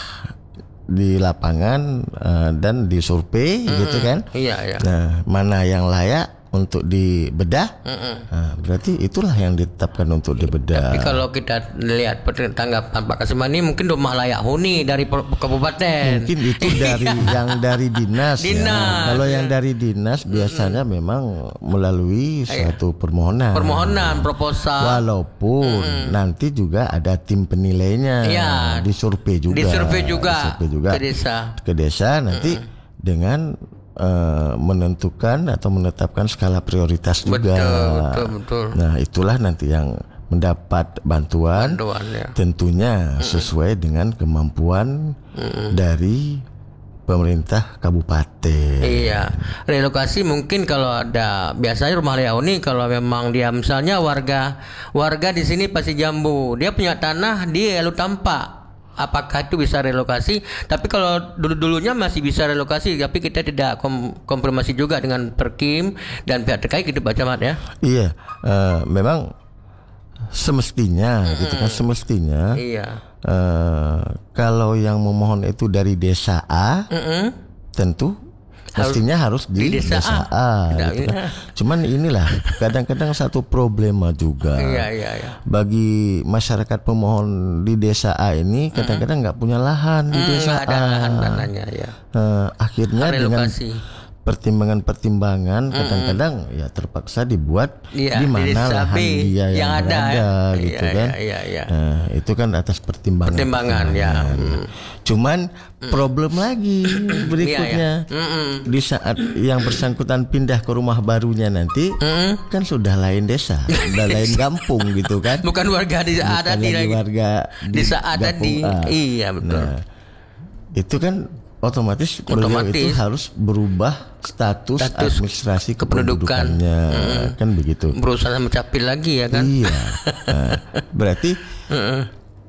di lapangan uh, dan disurvei, hmm, gitu kan? Iya, iya. Nah, mana yang layak untuk dibedah, nah, berarti itulah yang ditetapkan untuk dibedah. Tapi kalau kita lihat tanggapan Pak Kasiman ini mungkin rumah layak huni dari kabupaten. Mungkin itu dari yang dari dinas. dinas ya. Kalau ya. yang dari dinas biasanya mm-mm. memang melalui suatu permohonan. Permohonan, proposal. Walaupun mm-mm. nanti juga ada tim penilainya. Ya. Disurvei juga. Disurvei juga. Disurvei juga ke desa. Ke desa nanti mm-mm. dengan Uh, menentukan atau menetapkan skala prioritas juga. Betul, betul, betul. Nah, itulah nanti yang mendapat bantuan, bantuan ya. tentunya mm-mm. sesuai dengan kemampuan mm-mm. dari pemerintah kabupaten. Iya, relokasi mungkin kalau ada biasanya rumah layak huni kalau memang dia misalnya warga warga di sini pasti Jambu, dia punya tanah di Elu Tampak. Apakah itu bisa relokasi? Tapi kalau dulu-dulunya masih bisa relokasi, tapi kita tidak kom- konfirmasi juga dengan Perkim dan pihak terkait gitu Pak Camat ya. Iya, uh, memang semestinya mm-hmm. gitu kan semestinya. Iya. Uh, kalau yang memohon itu dari desa A, mm-hmm. tentu pastinya harus di, di desa, desa A, A gitu kan. Cuman inilah kadang-kadang satu problema juga. Iya, iya, iya. Bagi masyarakat pemohon di desa A ini kadang-kadang nggak punya lahan di hmm, desa ada A. lahan tanahnya ya. Uh, akhirnya relokasi. Dengan pertimbangan-pertimbangan kadang-kadang mm-hmm. ya terpaksa dibuat ya, di mana lahan B dia yang, yang ada berada ya. gitu ya, kan. Ya, ya, ya. Nah, itu kan atas pertimbangan. Pertimbangan, pertimbangan. ya. Hmm. Cuman problem lagi berikutnya ya, ya. Mm-mm. di saat yang bersangkutan pindah ke rumah barunya nanti mm. kan sudah lain desa, sudah lain kampung gitu kan. Bukan warga di saat tadi lagi. Warga di, di saat tadi. Iya betul. Nah, itu kan otomatis, otomatis beliau itu harus berubah status, status administrasi kependudukannya, mm. kan begitu. Berusaha mencapil lagi ya kan. Iya. Nah, berarti mm.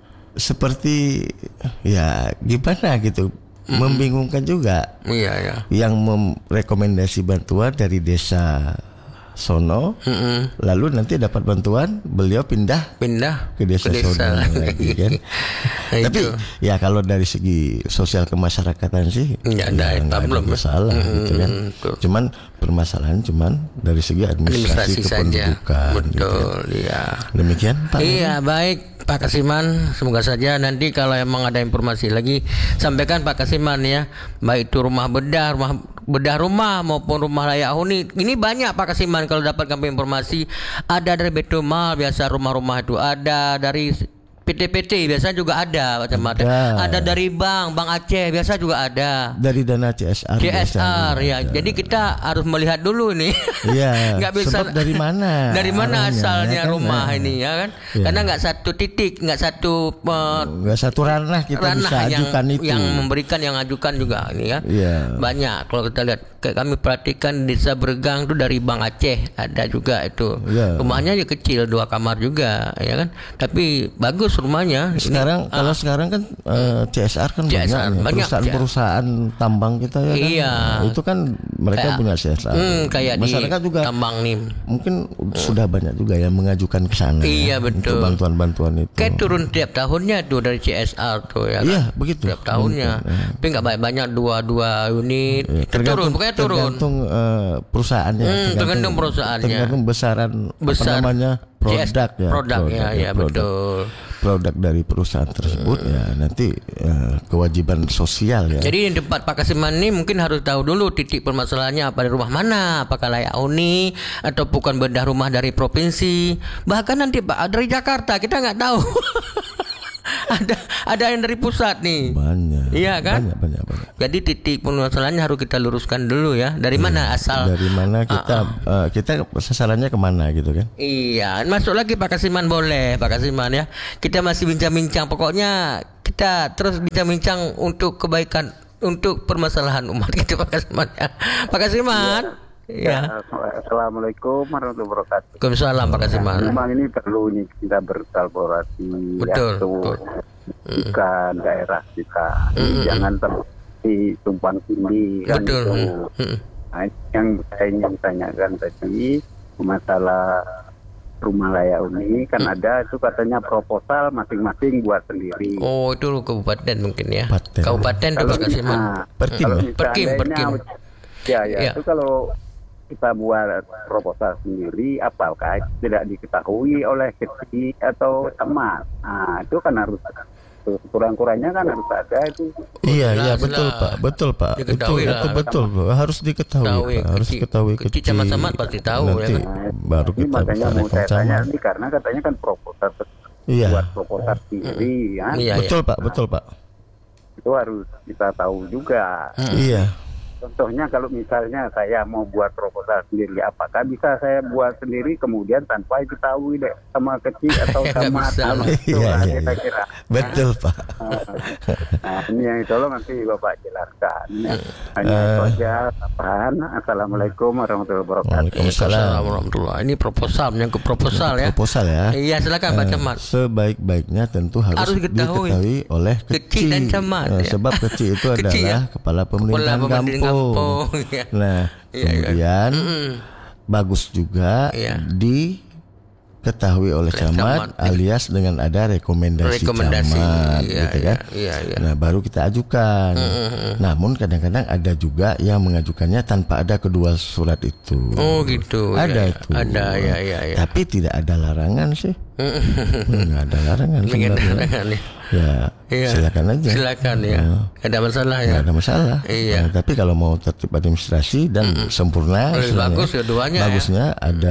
seperti ya gimana gitu, mm. membingungkan juga. Iya ya. Yang merekomendasi bantuan dari desa sono, mm-mm. lalu nanti dapat bantuan, beliau pindah pindah ke desa, ke desa. sono lagi kan. Tapi ya kalau dari segi sosial kemasyarakatan sih ya, ya nggak ada masalah mm-hmm. gitu kan. Betul. Cuman permasalahan cuman dari segi administrasi, administrasi kependudukan. Betul, gitu kan. ya. Demikian Pak. Iya baik Pak Kasiman, semoga saja nanti kalau emang ada informasi lagi sampaikan Pak Kasiman ya, baik itu rumah bedah, rumah bedah rumah maupun rumah layak huni. Ini banyak Pak Kasiman kalau dapat kami informasi, ada dari Betumal biasa rumah-rumah itu, ada dari P T P T biasa juga ada macam-macam. Ada. ada dari bank, Bank Aceh biasa juga ada. Dari dana C S R. C S R ya. Ada. Jadi kita harus melihat dulu nih. Iya. Nggak bisa. Sebab dari mana? Dari mana arahnya, asalnya ya kan? rumah nah. ini ya kan? Ya. Karena nggak satu titik, nggak satu uh, nggak satu ranah kita ranah bisa ajukan yang, itu. Yang memberikan, yang ajukan juga ini ya. Ya. Banyak kalau kita lihat. Kayak kami perhatikan desa Bergang itu dari Bank Aceh ada juga itu. Ya. Rumahnya ya kecil, dua kamar juga ya kan. Tapi bagus rumahnya. Sekarang ini, kalau ah. sekarang kan uh, C S R kan C S R, banyak, banyak perusahaan-perusahaan tambang kita ya kan. Iya. Itu kan mereka kayak, punya C S R. Hmm, kayak masyarakat di juga tambang nih. Mungkin hmm. sudah banyak juga yang mengajukan ke sana. Iya ya, betul. Untuk bantuan-bantuan itu. Kayak turun tiap tahunnya tuh dari C S R tuh ya kan. Iya begitu. Tiap tahunnya. Begitu, ya. Tapi nggak banyak-banyak dua dua unit. Ya, tergantung, turun. rumahnya turun. Tergantung uh, perusahaannya. Hmm, tergantung perusahaannya. Tergantung besaran Besar. apa namanya produk Yes, ya. Produk, ya, ya produk. betul. Produk dari perusahaan tersebut hmm. ya nanti uh, kewajiban sosial ya. Jadi di tempat Pak Kasiman ini mungkin harus tahu dulu titik permasalahannya apa di rumah mana, apakah layak huni atau bukan bedah rumah dari provinsi. Bahkan nanti Pak dari Jakarta kita nggak tahu. ada ada yang dari pusat nih. Banyak. Iya kan? Banyak banyak banyak. Jadi titik permasalahannya harus kita luruskan dulu ya. Dari mana asal? Dari mana kita uh-uh. uh, kita sasarannya kemana gitu kan? Iya, masuk lagi Pak Kasiman boleh, Pak Kasiman ya. Kita masih bincang-bincang. Pokoknya kita terus bincang-bincang untuk kebaikan, untuk permasalahan umat kita Pak Kasiman ya. Pak Kasiman. Ya. Ya. Assalamualaikum warahmatullahi wabarakatuh. Waalaikumsalam Pak Kasiman. Memang ini perlu nih kita berkolaborasi. Betul. Ya, betul. Bukan mm. daerah kita. Mm. Jangan seperti tumpang tindih kan betul. itu. Mm. Nah, yang saya ingin tanyakan tadi masalah rumah layak huni kan hmm. ada itu katanya proposal masing-masing buat sendiri. Oh itu kabupaten mungkin ya. Kabupaten. Kabupaten itu Pak Kasiman. Nah, perkim. Perkim, perkim. Ya ya, ya. itu kalau kita buat proposal sendiri, apakah tidak diketahui oleh kecil atau camat? Nah itu kan harus kurang-kurangnya kan harus ada itu. Iya iya betul Pak, betul Pak. Itu itu betul Pak. Harus diketahui Pak. Harus diketahui kecil. Camat-camat pasti tahu nanti ya kan. Baru ini kita makanya bisa mau saya tanya camat. ini karena katanya kan proposal Iya. buat proposal sendiri ya. Iya, betul iya. Pak, betul Pak. Itu harus kita tahu juga. Hmm. Iya. Contohnya kalau misalnya saya mau buat proposal sendiri, apakah bisa saya buat sendiri kemudian tanpa diketahui deh sama kecil atau sama tahu itu Iya, iya, kita iya. kira. Betul Pak. Nah ini yang tolong nanti Bapak jelaskan. Hanya Uh, itu aja. Apaan? Assalamualaikum warahmatullahi wabarakatuh. Waalaikumsalam. warahmatullahi. Ini proposal, menyangkut proposal ya. Proposal ya. Iya silakan Pak Eh, Camat. Sebaik-baiknya tentu harus, Harus diketahui. diketahui oleh Kecil kecil, dan camat, Eh, ya. sebab kecil itu Kecil, adalah ya. kepala pemerintahan Kepala pemerintahan kampung. kampung, ya. Nah, Iya, iya. kemudian Mm. bagus juga Iya. diketahui oleh Oleh camat, camat. alias dengan ada rekomendasi, Rekomendasi, camat, iya, gitu iya, kan. iya, iya. Nah, baru kita ajukan. Namun kadang-kadang ada juga yang mengajukannya tanpa ada kedua surat itu. Oh gitu. Ada ya, itu. Ada ya ya ya. Tapi tidak ada larangan sih. Nggak ada larangan Nggak ada sebenarnya. larangan, ya. Ya, Iya. silakan aja. Silakan ya. Oh. Ada masalah ya. Nggak ada masalah. Iya. Nah, tapi kalau mau tertib administrasi dan sempurna, Lebih istilahnya, bagus dua-duanya, ya. bagusnya ada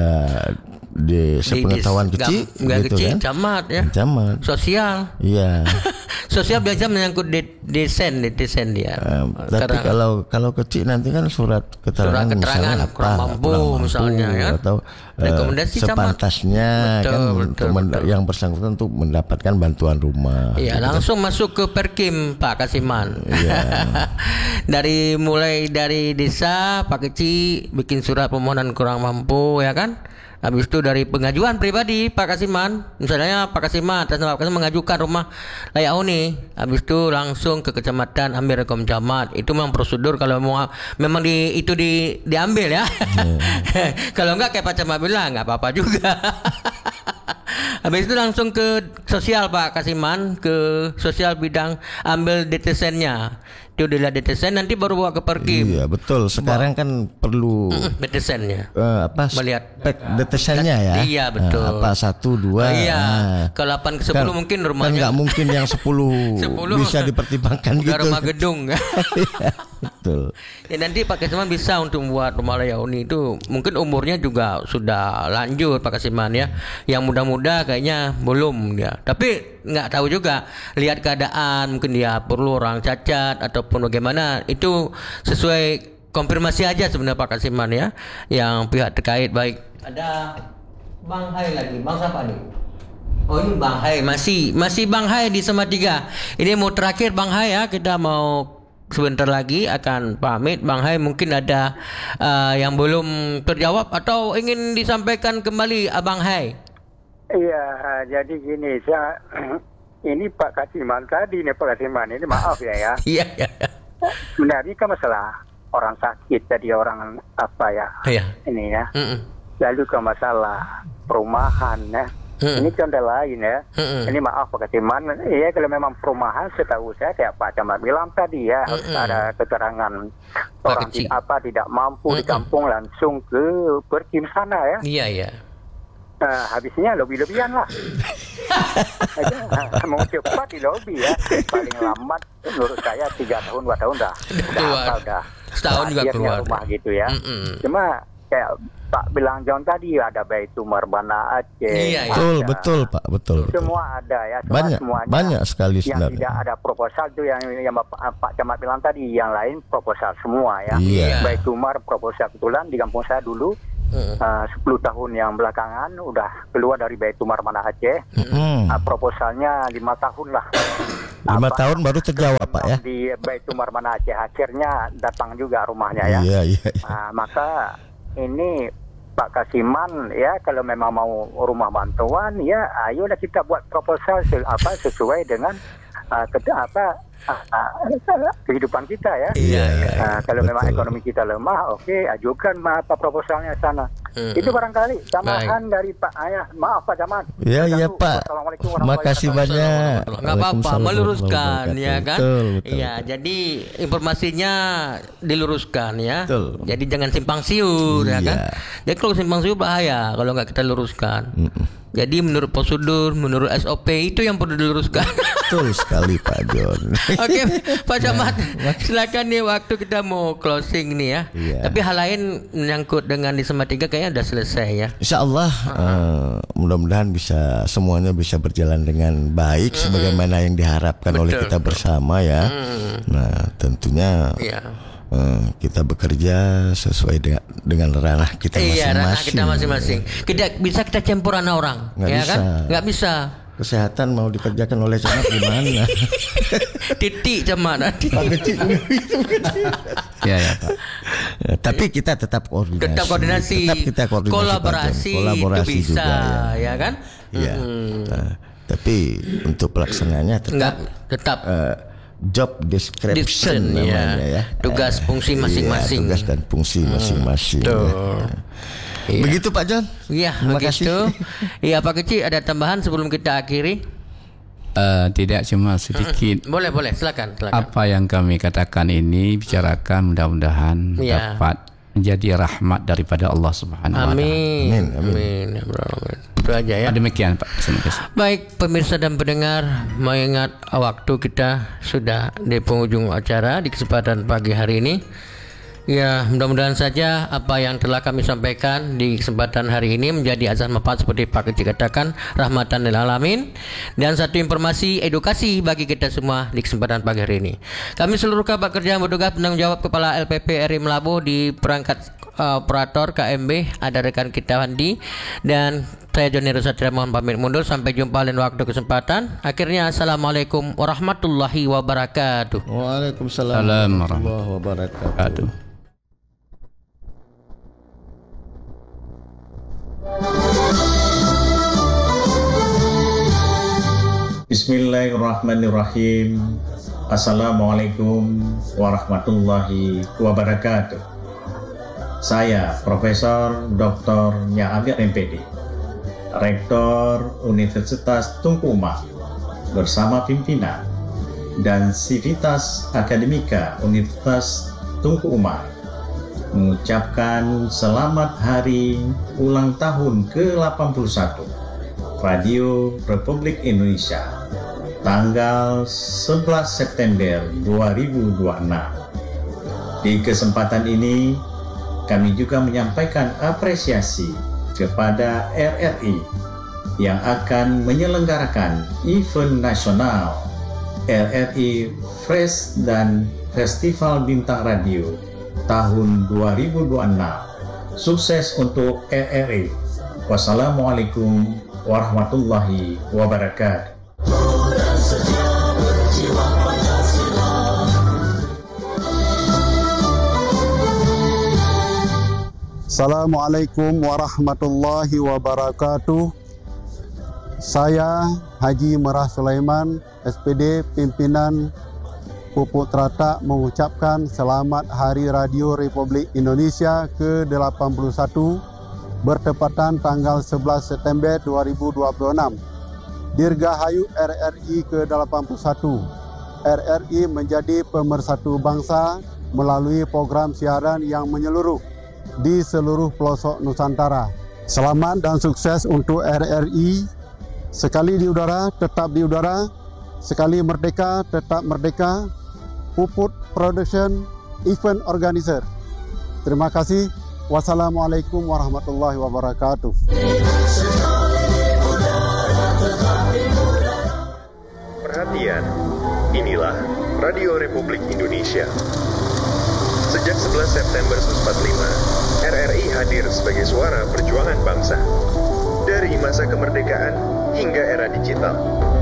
di sepengetahuan Di- kecil, nggak gitu kecil, kan? camat ya. Camat. Sosial. Iya. Sosial biasa menyangkut de- desain, de- desain dia. Um, tapi Karena kalau kalau kecil nanti kan surat keterangan, Surat keterangan, misalnya apa, kurang mampu, misalnya, ya. atau eh, Rekomendasi camat. sepantasnya Betul, kan betul, untuk men- betul. yang bersangkutan untuk mendapatkan bantuan rumah. iya, gitu kan. langsung masuk ke Perkim Pak Kasiman. Iya. dari mulai dari desa Pak Keci bikin surat permohonan kurang mampu ya kan. Habis itu dari pengajuan pribadi Pak Kasiman, misalnya Pak Kasiman atas nama Pak Kasiman mengajukan rumah layak huni, habis itu langsung ke kecamatan ambil rekom camat. Itu memang prosedur kalau mau memang di itu di diambil ya. Kalau enggak kayak Pak Camat bilang enggak apa-apa juga. Habis itu langsung ke sosial Pak Kasiman, ke sosial bidang ambil detesennya. Itu dilihat detesan nanti baru bawa ke Perkim. Iya betul. Sekarang kan perlu Detesannya. eh, apa? Melihat. spek detesannya ya. Iya, betul. Nah, apa satu dua. Oh, iya. Nah. Ke delapan ke sepuluh Kan- mungkin Kan rumahnya. nggak mungkin yang sepuluh sepuluh bisa dipertimbangkan udah gitu. rumah gedung. Iya, betul. Ya nanti Pak Kasiman bisa untuk membuat rumah layak huni itu mungkin umurnya juga sudah lanjut Pak Kasiman ya. Yang muda-muda kayaknya belum ya. Tapi nggak tahu juga, lihat keadaan mungkin dia perlu orang cacat ataupun bagaimana, itu sesuai konfirmasi aja sebenarnya Pak Kasiman ya, yang pihak terkait. Baik, ada Bang Hai lagi, Bang siapa nih? Oh ini Bang Hai, masih masih Bang Hai di Salatiga. Ini mau terakhir Bang Hai ya, kita mau sebentar lagi akan pamit. Bang Hai mungkin ada uh, yang belum terjawab atau ingin disampaikan kembali Abang Hai. Iya, jadi gini, saya ini Pak Kasiman tadi nih Pak Kasiman ini maaf ya ya. Iya iya. Sebenarnya kan masalah orang sakit jadi orang apa ya Iya. ini ya. Mm-mm. Lalu ke masalah perumahan ya. Hmm. Ini contoh lain ya. Hmm. Ini maaf Pak Kasiman, ya kalau memang perumahan setahu saya kayak Pak Camat bilang tadi ya, hmm. harus ada keterangan Pak orang tidak, apa tidak mampu hmm. di kampung langsung ke Perkim sana ya. Iya iya. Nah, habisnya lebih-lebihan lah. Mau cepat di lobby ya, paling lambat menurut saya tiga tahun dua tahun dah. Udah udah. Setahun juga keluar rumah gitu ya. Mm-mm. Cuma kayak Pak bilang John tadi ada Baitumar Banda Aceh. Iya, betul, ada, betul Pak, betul. Semua ada ya. Semua, banyak, semuanya. banyak sekali sebenarnya. Yang tidak ada proposal itu yang yang Pak, Pak Camat bilang tadi, yang lain proposal semua ya. Iya. Baitumar proposal kebetulan di kampung saya dulu. Hmm. Uh, sepuluh tahun yang belakangan udah keluar dari Baitumar Banda Aceh. Hmm. Uh, proposalnya lima tahun lah. Lima Apa, tahun baru terjawab Pak ya. Di Baitumar Banda Aceh akhirnya datang juga rumahnya ya. Iya iya. iya. Uh, maka ini Pak Kasiman ya, kalau memang mau rumah bantuan ya, ayolah kita buat proposal apa sesuai dengan uh, ke, apa uh, kehidupan kita ya. Iya, iya, iya. Uh, kalau Betul. memang ekonomi kita lemah, oke okay, ajukan apa proposalnya sana. Hmm. Itu barangkali tambahan dari Pak Ayah. Maaf Pak Camat. Iya iya Pak. Terima kasih banyak. Nggak apa-apa, meluruskan ya kan. Betul, betul, iya, betul. jadi informasinya diluruskan ya. Betul. Jadi jangan simpang siur iya. ya kan. Jadi kalau simpang siur bahaya kalau nggak kita luruskan. Mm-mm. Jadi menurut prosedur, menurut S O P itu yang perlu diluruskan. Betul sekali Pak John. Oke, Pak Camat, silakan nih waktu kita mau closing nih ya. Iya. Tapi hal lain menyangkut dengan di Salatiga kayaknya udah selesai ya. Insya Allah uh, mudah-mudahan bisa semuanya bisa berjalan dengan baik mm-hmm. sebagaimana yang diharapkan betul, oleh kita bersama ya. Mm. Nah tentunya. Iya. Uh, kita bekerja sesuai dengan, dengan ranah kita masing-masing. Iya, ranah kita masing-masing. Tidak bisa kita campur ranah orang, nggak ya bisa. kan? Nggak bisa. Kesehatan mau dikerjakan oleh camat gimana? Titik camat nanti. Pak kecil. Ya, ya Pak. Ya, tapi kita tetap koordinasi. Tetap koordinasi. Tetap kita koordinasi. Kolaborasi, Kolaborasi itu bisa, juga, ya, ya kan? Iya. Hmm. Nah, tapi untuk pelaksananya tetap. Enggak, tetap. Uh, job description, description namanya ya. ya. Tugas fungsi masing-masing. Iya, tugas dan fungsi masing-masing. Hmm, ya. Begitu Pak John. Iya, terima begitu. kasih. Iya Pak Kecil, ada tambahan sebelum kita akhiri? Uh, tidak, cuma sedikit. Hmm, boleh, boleh, silakan, silakan. Apa yang kami katakan ini bicarakan mudah-mudahan ya. dapat menjadi rahmat daripada Allah Subhanahu wa taala. Amin. Amin. Amin. Itu aja ya. Demikian Pak. Terima kasih. Baik pemirsa dan pendengar, mengingat waktu kita sudah di penghujung acara di kesempatan pagi hari ini. Ya, mudah-mudahan saja apa yang telah kami sampaikan di kesempatan hari ini menjadi azas manfaat seperti Pak Kecil katakan, rahmatan lil alamin, dan satu informasi edukasi bagi kita semua di kesempatan pagi hari ini. Kami seluruh kerabat kerja bertugas penanggung jawab Kepala L P P R I Melabu di perangkat uh, operator K M B, ada rekan kita Wandi, dan saya Joni Rusatria mohon pamit mundur. Sampai jumpa lain waktu kesempatan. Akhirnya assalamualaikum warahmatullahi wabarakatuh. Waalaikumsalam warahmatullahi wabarakatuh. Bismillahirrahmanirrahim. Assalamualaikum warahmatullahi wabarakatuh. Saya Profesor Doktor Nya Amir M P D, Rektor Universitas Tunku Umar, bersama pimpinan dan Sivitas Akademika Universitas Tunku Umar, mengucapkan selamat hari ulang tahun ke delapan puluh satu Radio Republik Indonesia tanggal sebelas September dua ribu dua puluh enam. Di kesempatan ini kami juga menyampaikan apresiasi kepada R R I yang akan menyelenggarakan event nasional R R I Fresh dan Festival Bintang Radio tahun dua ribu dua puluh enam. Sukses untuk R R I. Wassalamualaikum warahmatullahi wabarakatuh. Assalamualaikum warahmatullahi wabarakatuh. Saya Haji Merah Sulaiman, S P D Pimpinan Pupuk Teratak, mengucapkan selamat Hari Radio Republik Indonesia ke delapan puluh satu bertepatan tanggal sebelas September dua ribu dua puluh enam. Dirgahayu R R I ke delapan puluh satu. R R I menjadi pemersatu bangsa melalui program siaran yang menyeluruh di seluruh pelosok Nusantara. Selamat dan sukses untuk R R I. Sekali di udara, tetap di udara. Sekali merdeka, tetap merdeka. Puput Production Event Organizer. Terima kasih. Wassalamualaikum warahmatullahi wabarakatuh. Perhatian, inilah Radio Republik Indonesia. Sejak sebelas September seribu sembilan ratus empat puluh lima, R R I hadir sebagai suara perjuangan bangsa. Dari masa kemerdekaan hingga era digital.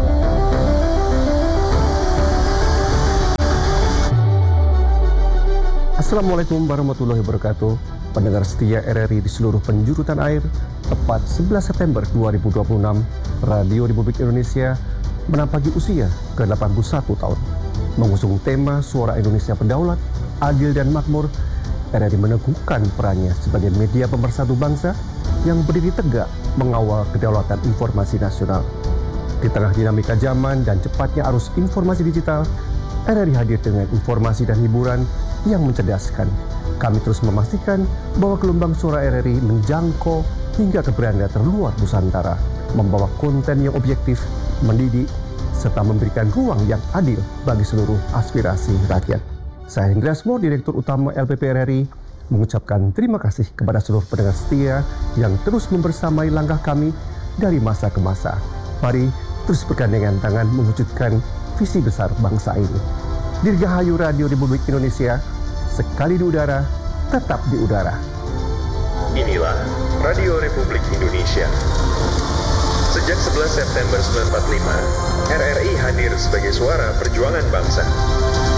Assalamualaikum warahmatullahi wabarakatuh. Pendengar setia R R I di seluruh penjuru tanah air, tepat sebelas September dua ribu dua puluh enam, Radio Republik Indonesia menampaki usia ke delapan puluh satu tahun. Mengusung tema Suara Indonesia Berdaulat, Adil dan Makmur, R R I meneguhkan perannya sebagai media pemersatu bangsa yang berdiri tegak mengawal kedaulatan informasi nasional. Di tengah dinamika zaman dan cepatnya arus informasi digital, R R I hadir dengan informasi dan hiburan yang mencerdaskan. Kami terus memastikan bahwa gelombang suara R R I menjangkau hingga ke beranda terluar Nusantara, membawa konten yang objektif, mendidik, serta memberikan ruang yang adil bagi seluruh aspirasi rakyat. Saya Hendra Asmo, Direktur Utama L P P R R I, mengucapkan terima kasih kepada seluruh pendengar setia yang terus membersamai langkah kami dari masa ke masa. Mari terus bergandengan tangan mewujudkan visi besar bangsa ini. Dirgahayu Radio Republik Indonesia, sekali di udara, tetap di udara. Inilah Radio Republik Indonesia. Sejak sebelas September seribu sembilan ratus empat puluh lima, R R I hadir sebagai suara perjuangan bangsa.